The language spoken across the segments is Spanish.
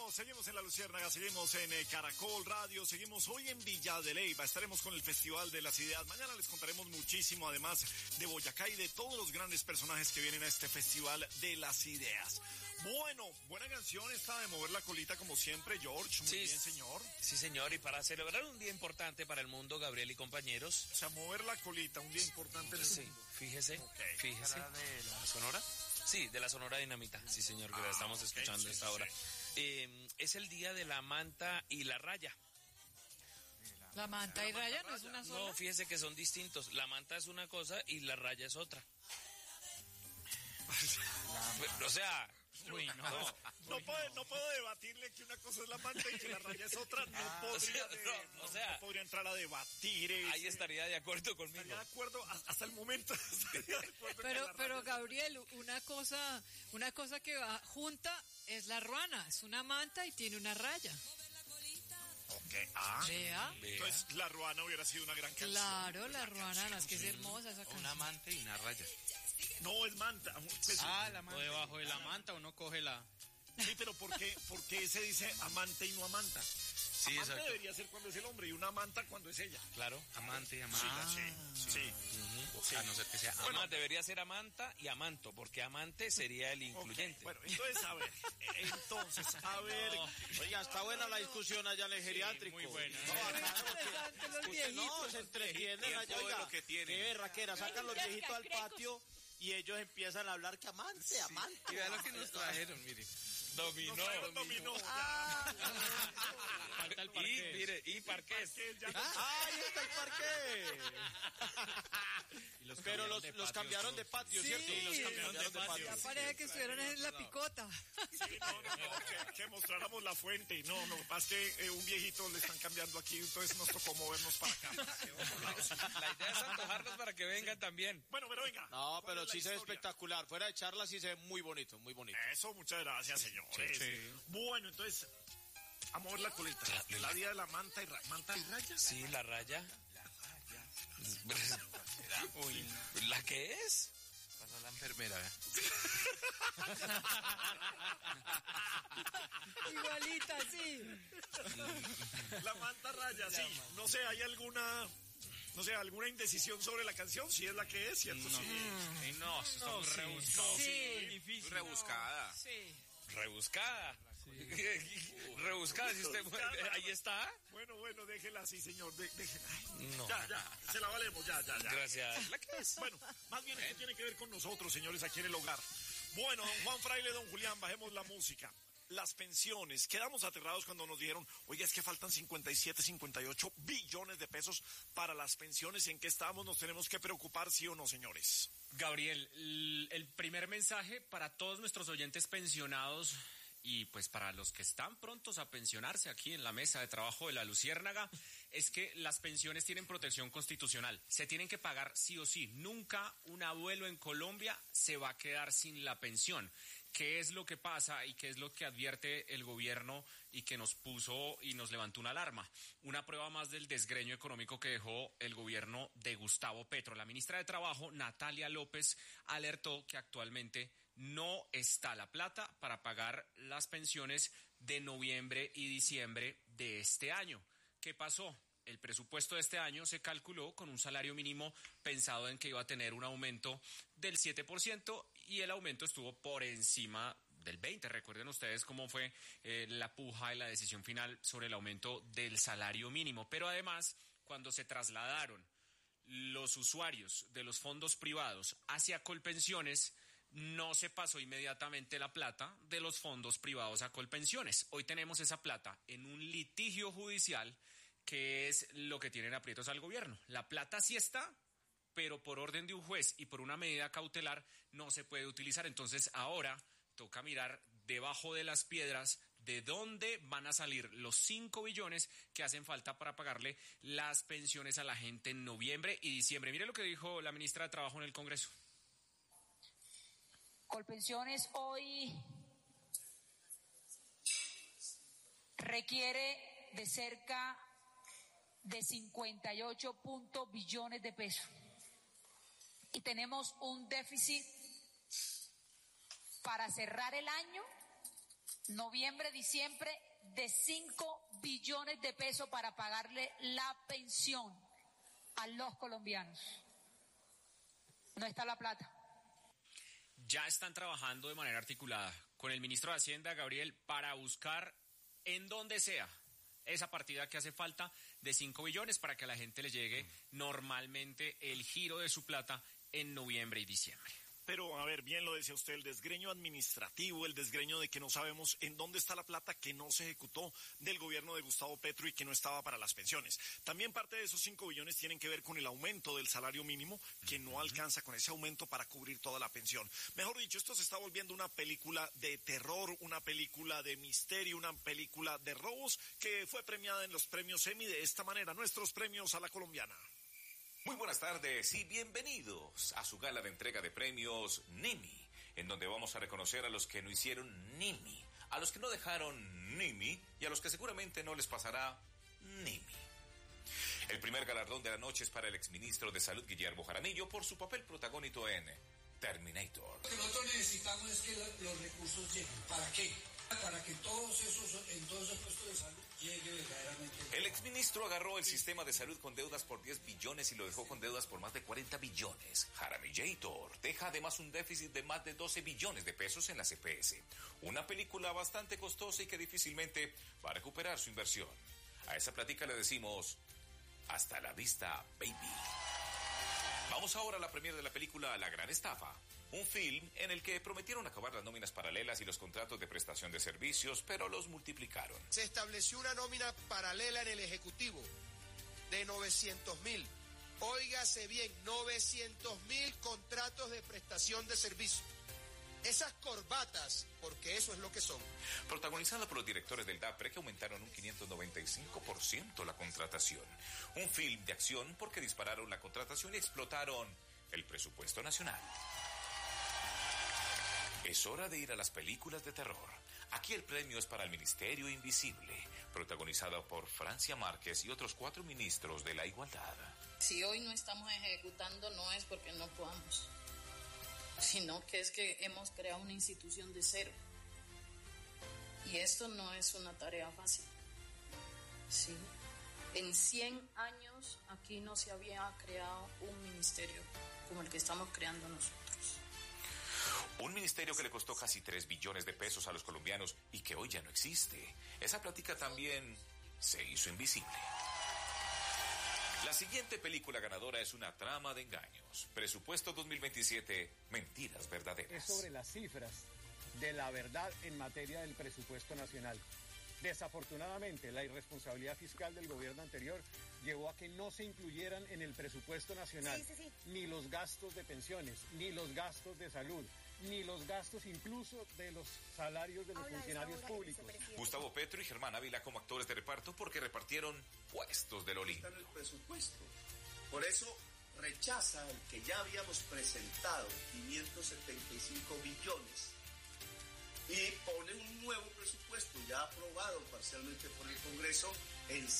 seguimos en La Luciérnaga, seguimos en Caracol Radio, seguimos hoy en Villa de Leyva, estaremos con el Festival de las Ideas. Mañana les contaremos muchísimo, además de Boyacá y de todos los grandes personajes que vienen a este Festival de las Ideas. Bueno, buena canción esta de Mover la Colita como siempre, George. Muy bien, señor. Sí, señor, y para celebrar un día importante para el mundo, Gabriel y compañeros. O sea, mover la colita, un día importante en el mundo. Fíjese. ¿De la Sonora? Sí, de la Sonora Dinamita, sí señor, que la estamos escuchando a esta hora. Es el día de la manta y la raya. ¿La manta y raya no es una sola? No, fíjese que son distintos. La manta es una cosa y la raya es otra. O sea... Uy, no puedo debatirle que una cosa es la manta y que la raya es otra. No podría entrar a debatir eso. Ahí estaría de acuerdo conmigo. Estaría de acuerdo hasta el momento. Pero Gabriel, una cosa que va junta es la ruana. Es una manta y tiene una raya. Ok. Vea. Entonces la ruana hubiera sido una gran canción. Claro, la ruana, es que es hermosa esa canción. Una manta y una raya. No, es manta. La manta. O debajo de la manta uno coge la... Sí, pero ¿por qué se dice amante y no amanta? Sí, amante exacto. Debería ser cuando es el hombre y una amanta cuando es ella. Claro, amante y amanta. Sí. A no ser que sea amante. Debería ser amanta y amanto, porque amante sería el incluyente. Bueno, entonces, a ver. Oiga, está buena la discusión allá en el geriátrico. Muy buena. No, se entretienen allá, oiga. Qué berraquera, sacan los viejitos al patio y ellos empiezan a hablar que amante. Y vea lo que nos trajeron, mire. Dominó. Falta el parqués. Y parqués. ¡Ahí está el parqués! Pero los cambiaron de patio, ¿cierto? Sí, Los cambiaron de patio. Ya parece que estuvieron en la picota. Sí, que mostráramos la fuente. No, pasa que un viejito le están cambiando aquí, entonces nos tocó movernos para acá. La idea es antojarnos para que vengan también. Bueno, pero venga. No, pero sí se ve espectacular. Fuera de charla sí se ve muy bonito, muy bonito. Eso, muchas gracias, señores. Sí. Bueno, entonces, a mover la colita. La día de la manta y raya. Sí, la raya. Uy, ¿la qué es? Pasa la enfermera. Igualita, sí. La manta raya, sí. No sé, ¿hay alguna indecisión sobre la canción? Si es la que es, ¿cierto? No, está muy rebuscado. Sí. Difícil. Rebuscada. Sí. Rebuscada. Rebuscada, si usted ahí está. Bueno, déjela así, señor. Déjela. No. Ya, se la valemos, ya. Gracias. ¿La qué es? Bueno, más bien esto tiene que ver con nosotros, señores, aquí en el hogar. Bueno, don Juan Fraile, don Julián, bajemos la música. Las pensiones, quedamos aterrados cuando nos dijeron, oiga, es que faltan 57, 58 billones de pesos para las pensiones. ¿En qué estamos? ¿Nos tenemos que preocupar, sí o no, señores? Gabriel, el primer mensaje para todos nuestros oyentes pensionados y pues para los que están prontos a pensionarse aquí en la mesa de trabajo de La Luciérnaga es que las pensiones tienen protección constitucional. Se tienen que pagar sí o sí. Nunca un abuelo en Colombia se va a quedar sin la pensión. ¿Qué es lo que pasa y qué es lo que advierte el gobierno y que nos puso y nos levantó una alarma? Una prueba más del desgreño económico que dejó el gobierno de Gustavo Petro. La ministra de Trabajo, Natalia López, alertó que actualmente no está la plata para pagar las pensiones de noviembre y diciembre de este año. ¿Qué pasó? El presupuesto de este año se calculó con un salario mínimo pensado en que iba a tener un aumento del 7% y el aumento estuvo por encima del 20%. Recuerden ustedes cómo fue la puja y la decisión final sobre el aumento del salario mínimo. Pero además, cuando se trasladaron los usuarios de los fondos privados hacia Colpensiones, no se pasó inmediatamente la plata de los fondos privados a Colpensiones. Hoy tenemos esa plata en un litigio judicial que es lo que tienen aprietos al gobierno. La plata sí está, pero por orden de un juez y por una medida cautelar no se puede utilizar. Entonces ahora toca mirar debajo de las piedras de dónde van a salir los 5 billones que hacen falta para pagarle las pensiones a la gente en noviembre y diciembre. Mire lo que dijo la ministra de Trabajo en el Congreso. Colpensiones hoy requiere de cerca de 58 billones de pesos y tenemos un déficit para cerrar el año noviembre, diciembre, de 5 billones de pesos para pagarle la pensión a los colombianos. No está la plata. Ya están trabajando de manera articulada con el ministro de Hacienda, Gabriel, para buscar en donde sea esa partida que hace falta de 5 billones para que a la gente le llegue normalmente el giro de su plata en noviembre y diciembre. Pero, a ver, bien lo decía usted, el desgreño administrativo, el desgreño de que no sabemos en dónde está la plata que no se ejecutó del gobierno de Gustavo Petro y que no estaba para las pensiones. También parte de esos 5 billones tienen que ver con el aumento del salario mínimo, que no alcanza con ese aumento para cubrir toda la pensión. Mejor dicho, esto se está volviendo una película de terror, una película de misterio, una película de robos que fue premiada en los premios Emmy de esta manera, nuestros premios a la colombiana. Muy buenas tardes y bienvenidos a su gala de entrega de premios NIMI, en donde vamos a reconocer a los que no hicieron NIMI, a los que no dejaron NIMI y a los que seguramente no les pasará NIMI. El primer galardón de la noche es para el exministro de Salud Guillermo Jaramillo por su papel protagónico en Terminator. Lo que nosotros necesitamos es que los recursos lleguen. ¿Para qué? Para que en todos esos puestos de salud llegue verdaderamente. El exministro agarró el sistema de salud con deudas por 10 billones y lo dejó con deudas por más de 40 billones. Jaramillator deja además un déficit de más de 12 billones de pesos en la CPS. Una película bastante costosa y que difícilmente va a recuperar su inversión. A esa plática le decimos, hasta la vista, baby. Vamos ahora a la premier de la película La Gran Estafa. Un film en el que prometieron acabar las nóminas paralelas y los contratos de prestación de servicios, pero los multiplicaron. Se estableció una nómina paralela en el Ejecutivo de 900.000. Óigase bien, 900.000 contratos de prestación de servicios. Esas corbatas, porque eso es lo que son. Protagonizada por los directores del DAPRE que aumentaron un 595% la contratación. Un film de acción porque dispararon la contratación y explotaron el presupuesto nacional. Es hora de ir a las películas de terror. Aquí el premio es para El Ministerio Invisible, protagonizada por Francia Márquez y otros 4 ministros de la Igualdad. Si hoy no estamos ejecutando no es porque no podamos, sino que es que hemos creado una institución de cero. Y esto no es una tarea fácil. Sí. En 100 años aquí no se había creado un ministerio como el que estamos creando nosotros. Un ministerio que le costó casi 3 billones de pesos a los colombianos y que hoy ya no existe. Esa plática también se hizo invisible. La siguiente película ganadora es una trama de engaños. Presupuesto 2027, mentiras verdaderas. Es sobre las cifras de la verdad en materia del presupuesto nacional. Desafortunadamente, la irresponsabilidad fiscal del gobierno anterior llevó a que no se incluyeran en el presupuesto nacional ni los gastos de pensiones, ni los gastos de salud, ni los gastos incluso de los salarios de los funcionarios públicos. Gustavo Petro y Germán Ávila como actores de reparto porque repartieron puestos del Olimpo. Está en el presupuesto. Por eso rechaza el que ya habíamos presentado, 575 billones. Y pone un nuevo presupuesto ya aprobado parcialmente por el Congreso en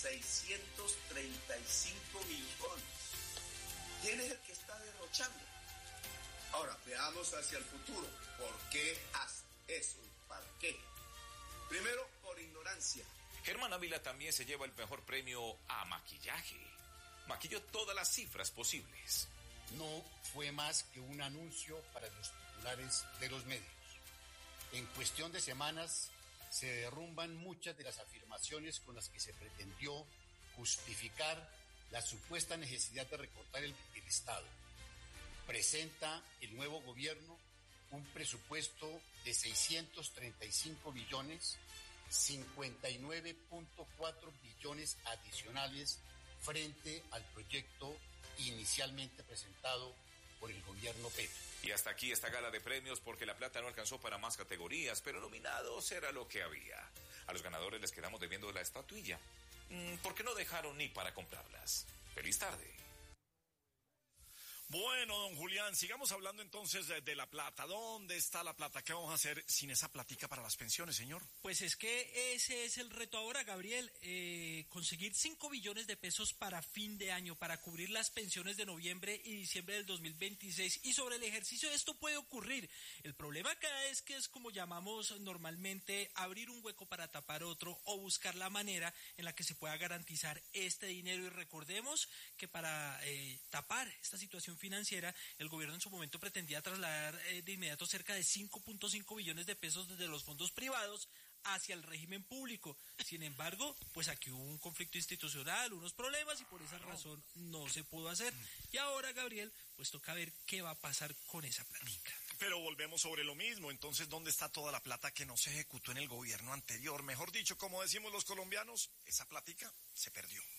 635 millones. ¿Quién es el que está derrochando? Ahora, veamos hacia el futuro. ¿Por qué hace eso? ¿Para qué? Primero, por ignorancia. Germán Ávila también se lleva el mejor premio a maquillaje. Maquilló todas las cifras posibles. No fue más que un anuncio para los titulares de los medios. En cuestión de semanas se derrumban muchas de las afirmaciones con las que se pretendió justificar la supuesta necesidad de recortar el Estado. Presenta el nuevo gobierno un presupuesto de 635 billones, 59.4 billones adicionales frente al proyecto inicialmente presentado por el gobierno Petro. Y hasta aquí esta gala de premios porque la plata no alcanzó para más categorías, pero nominados era lo que había. A los ganadores les quedamos debiendo la estatuilla, porque no dejaron ni para comprarlas. ¡Feliz tarde! Bueno, don Julián, sigamos hablando entonces de la plata. ¿Dónde está la plata? ¿Qué vamos a hacer sin esa platica para las pensiones, señor? Pues es que ese es el reto ahora, Gabriel. Conseguir 5 billones de pesos para fin de año, para cubrir las pensiones de noviembre y diciembre del 2026. Y sobre el ejercicio esto puede ocurrir. El problema acá es que es como llamamos normalmente abrir un hueco para tapar otro o buscar la manera en la que se pueda garantizar este dinero. Y recordemos que para tapar esta situación financiera, el gobierno en su momento pretendía trasladar de inmediato cerca de 5.5 billones de pesos desde los fondos privados hacia el régimen público. Sin embargo, pues aquí hubo un conflicto institucional, unos problemas y por esa razón no se pudo hacer. Y ahora, Gabriel, pues toca ver qué va a pasar con esa plática. Pero volvemos sobre lo mismo. Entonces, ¿dónde está toda la plata que no se ejecutó en el gobierno anterior? Mejor dicho, como decimos los colombianos, esa plática se perdió.